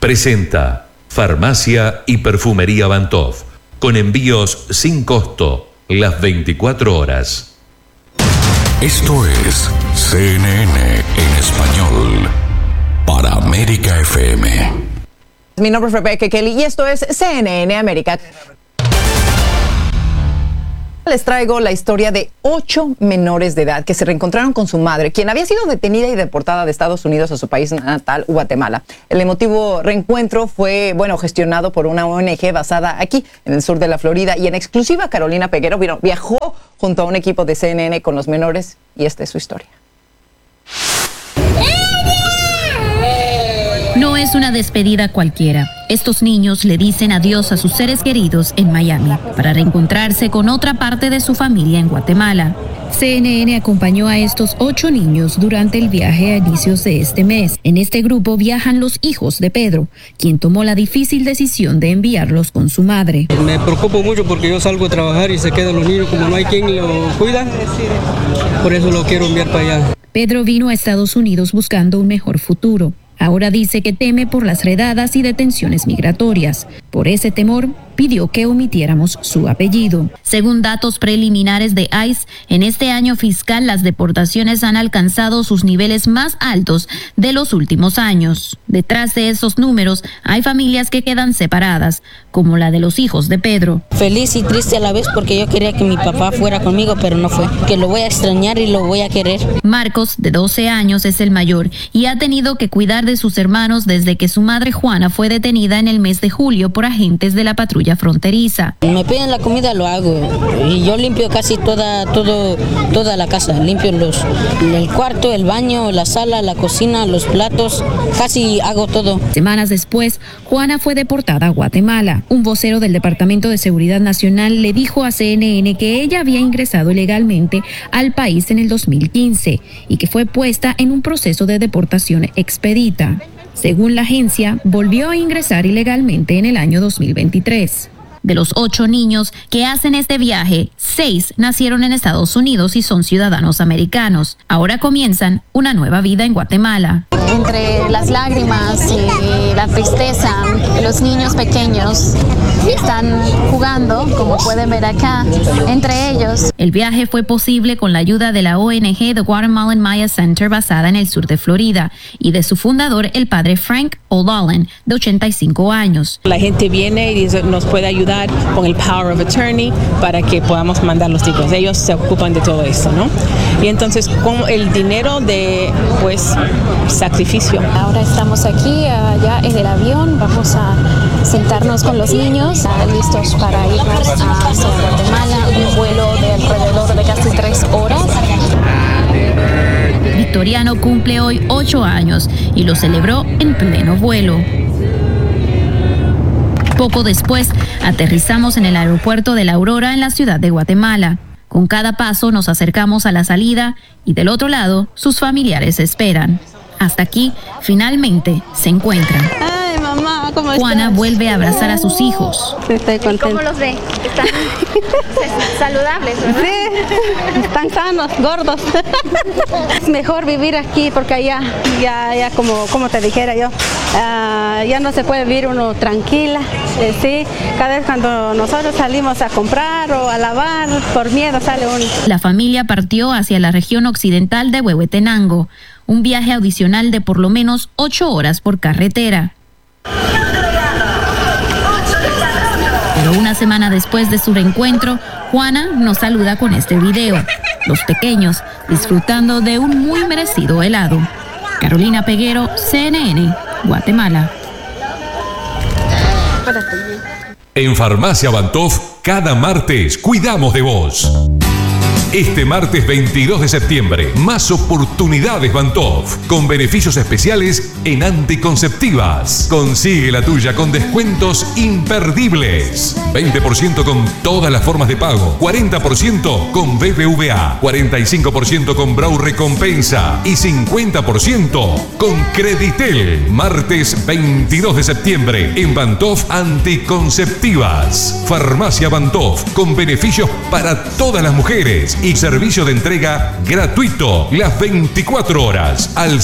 presenta Farmacia y Perfumería Bantov, con envíos sin costo las 24 horas. Esto es CNN en español para América FM. Mi nombre es Rebecca Kelly y esto es CNN América. Les traigo la historia de 8 menores de edad que se reencontraron con su madre, quien había sido detenida y deportada de Estados Unidos a su país natal, Guatemala. El emotivo reencuentro fue, gestionado por una ONG basada aquí, en el sur de la Florida, y en exclusiva Carolina Peguero viajó junto a un equipo de CNN con los menores, y esta es su historia. No es una despedida cualquiera. Estos niños le dicen adiós a sus seres queridos en Miami para reencontrarse con otra parte de su familia en Guatemala. CNN acompañó a estos 8 niños durante el viaje a inicios de este mes. En este grupo viajan los hijos de Pedro, quien tomó la difícil decisión de enviarlos con su madre. Me preocupo mucho porque yo salgo a trabajar y se quedan los niños como no hay quien lo cuida. Por eso lo quiero enviar para allá. Pedro vino a Estados Unidos buscando un mejor futuro. Ahora dice que teme por las redadas y detenciones migratorias. Por ese temor, pidió que omitiéramos su apellido. Según datos preliminares de ICE, en este año fiscal las deportaciones han alcanzado sus niveles más altos de los últimos años. Detrás de esos números hay familias que quedan separadas, como la de los hijos de Pedro. Feliz y triste a la vez porque yo quería que mi papá fuera conmigo, pero no fue. Que lo voy a extrañar y lo voy a querer. Marcos, de 12 años, es el mayor y ha tenido que cuidar de sus hermanos desde que su madre Juana fue detenida en el mes de julio por agentes de la patrulla fronteriza. Me piden la comida, lo hago. Y yo limpio casi toda la casa. Limpio el cuarto, el baño, la sala, la cocina, los platos. Casi hago todo. Semanas después, Juana fue deportada a Guatemala. Un vocero del Departamento de Seguridad Nacional le dijo a CNN que ella había ingresado ilegalmente al país en el 2015 y que fue puesta en un proceso de deportación expedita. Según la agencia, volvió a ingresar ilegalmente en el año 2023. De los 8 niños que hacen este viaje, 6 nacieron en Estados Unidos y son ciudadanos americanos. Ahora comienzan una nueva vida en Guatemala. Entre las lágrimas y la tristeza, los niños pequeños están jugando, como pueden ver acá, entre ellos. El viaje fue posible con la ayuda de la ONG The Guatemalan Maya Center, basada en el sur de Florida, y de su fundador, el padre Frank O'Donnell, de 85 años. La gente viene y nos puede ayudar con el Power of Attorney para que podamos mandar los chicos. Ellos se ocupan de todo eso, ¿no? Y entonces con el dinero de, sacrificio. Ahora estamos aquí, ya en el avión, vamos a sentarnos con los niños, listos para irnos hacia Guatemala, un vuelo de alrededor de casi 3 horas. Victoriano cumple hoy 8 años y lo celebró en pleno vuelo. Poco después, aterrizamos en el aeropuerto de La Aurora en la ciudad de Guatemala. Con cada paso nos acercamos a la salida y del otro lado, sus familiares esperan. Hasta aquí, finalmente, se encuentran. Ay, mamá, ¿cómo estás? Juana vuelve a abrazar a sus hijos. Estoy contenta. ¿Cómo los ve? ¿Están saludables, verdad? Sí, están sanos, gordos. Es mejor vivir aquí porque allá, ya como te dijera yo, ya no se puede vivir uno tranquila. Sí, cada vez cuando nosotros salimos a comprar o a lavar, por miedo sale uno. La familia partió hacia la región occidental de Huehuetenango, un viaje adicional de por lo menos 8 horas por carretera. Pero una semana después de su reencuentro, Juana nos saluda con este video. Los pequeños disfrutando de un muy merecido helado. Carolina Peguero, CNN, Guatemala. En Farmacia Bantov, cada martes cuidamos de vos. Este martes 22 de septiembre, más oportunidades Bantov, con beneficios especiales en anticonceptivas. Consigue la tuya con descuentos imperdibles. 20% con todas las formas de pago, 40% con BBVA, 45% con Brau Recompensa y 50% con Creditel. Martes 22 de septiembre, en Bantov Anticonceptivas. Farmacia Bantov, con beneficios para todas las mujeres. y servicio de entrega gratuito las 24 horas al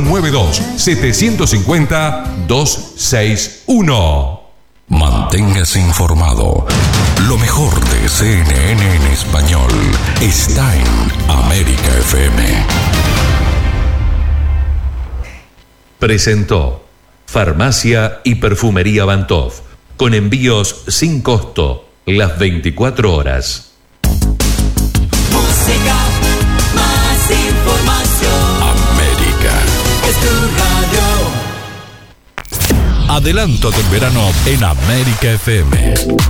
092-750-261. Manténgase informado. Lo mejor de CNN en español está en América FM. Presentó Farmacia y Perfumería Bantov, con envíos sin costo las 24 horas. Música, más información. América Es tu radio. Adelanto del verano en América FM.